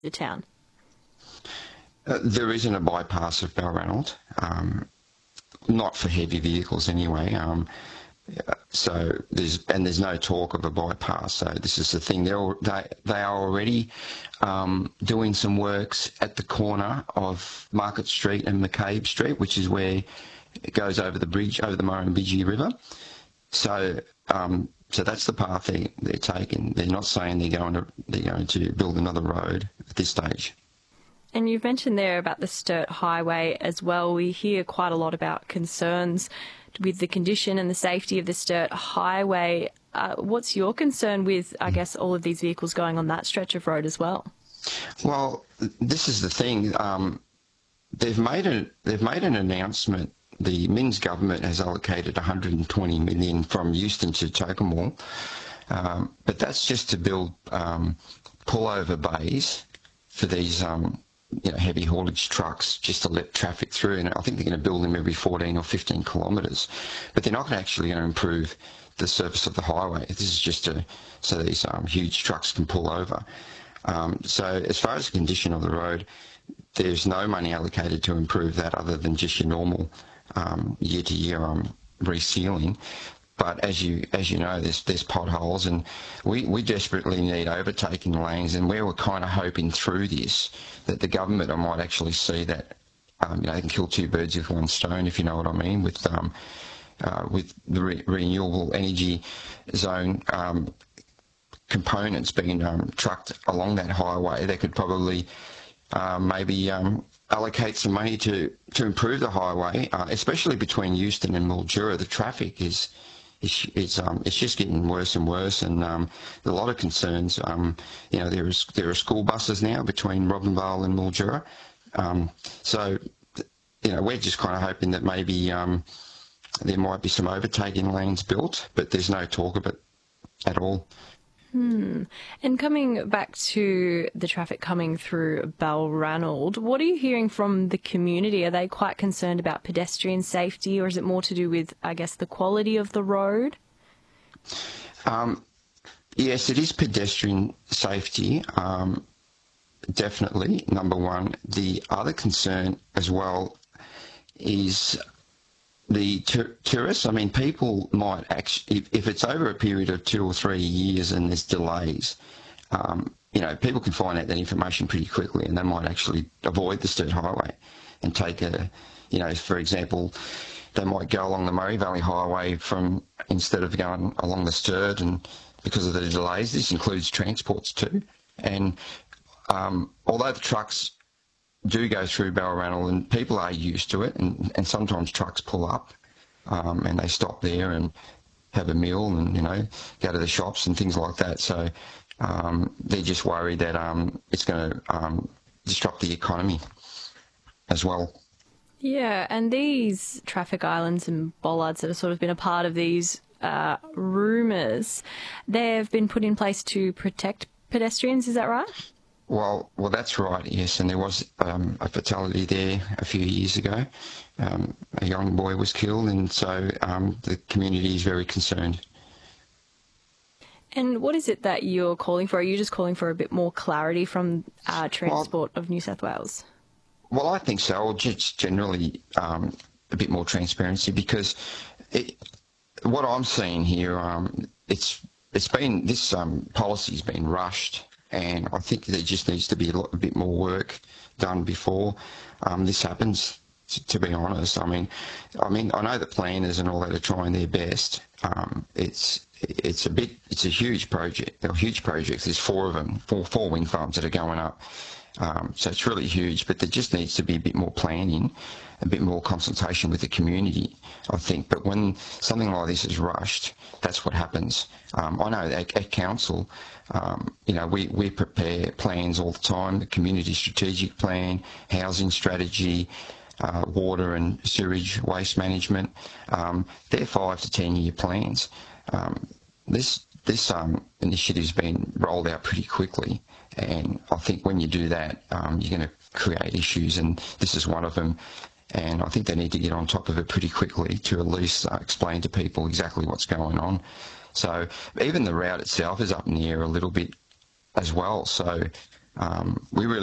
the town? There isn't a bypass of Balranald, not for heavy vehicles anyway. So there's no talk of a bypass. So this is the thing. They are already doing some works at the corner of Market Street and McCabe Street, which is where it goes over the bridge over the Murrumbidgee River. So that's the path they're taking. They're not saying they're going to build another road at this stage. And you've mentioned there about the Sturt Highway as well. We hear quite a lot about concerns with the condition and the safety of the Sturt Highway. What's your concern with, I guess, all of these vehicles going on that stretch of road as well? Well, this is the thing. They've made an announcement. The Minns government has allocated $120 million from Euston to Tocumwal, but that's just to build pullover bays for these heavy haulage trucks, just to let traffic through. And I think they're going to build them every 14 or 15 kilometres, but they're not actually going to improve the surface of the highway. This is just so these huge trucks can pull over. So as far as the condition of the road, there's no money allocated to improve that other than just your normal year-to-year resealing. But as you know, there's potholes, and we desperately need overtaking lanes, and we were kind of hoping through this that the government might actually see that they can kill two birds with one stone, if you know what I mean, with the renewable energy zone components being trucked along that highway. They could probably maybe allocate some money to improve the highway, especially between Euston and Mildura. The traffic is just getting worse and worse, and a lot of concerns. There are school buses now between Robinvale and Mildura, so we're just kind of hoping that maybe there might be some overtaking lanes built, but there's no talk of it at all. And coming back to the traffic coming through Balranald, what are you hearing from the community? Are they quite concerned about pedestrian safety, or is it more to do with, I guess, the quality of the road? Yes, it is pedestrian safety, definitely, number one. The other concern as well is the tourists. I mean, people might actually, if it's over a period of 2 or 3 years and there's delays, people can find out that information pretty quickly, and they might actually avoid the Sturt Highway and take for example, they might go along the Murray Valley Highway instead of going along the Sturt, and because of the delays, this includes transports too. And although the trucks do go through Balranald, and people are used to it, and sometimes trucks pull up and they stop there and have a meal and go to the shops and things like that. So they're just worried that it's going to disrupt the economy as well. Yeah, and these traffic islands and bollards that have sort of been a part of these rumours, they've been put in place to protect pedestrians, is that right? Well, that's right, yes, and there was a fatality there a few years ago. A young boy was killed, and so the community is very concerned. And what is it that you're calling for? Are you just calling for a bit more clarity from Transport of New South Wales? Well, I think so, or just generally a bit more transparency, because what I'm seeing here, this policy's been rushed. And I think there just needs to be a bit more work done before this happens, to be honest. I mean, I know the planners and all that are trying their best. It's a huge project. They're huge projects. There's 4 of them, four wind farms that are going up. So it's really huge, but there just needs to be a bit more planning, a bit more consultation with the community, I think. But when something like this is rushed, that's what happens. I know at council, we prepare plans all the time, the community strategic plan, housing strategy, water and sewage waste management. They're 5 to 10 year plans. This initiative's been rolled out pretty quickly, and I think when you do that, you're going to create issues, and this is one of them. And I think they need to get on top of it pretty quickly to at least explain to people exactly what's going on. So even the route itself is up in the air a little bit as well. So We really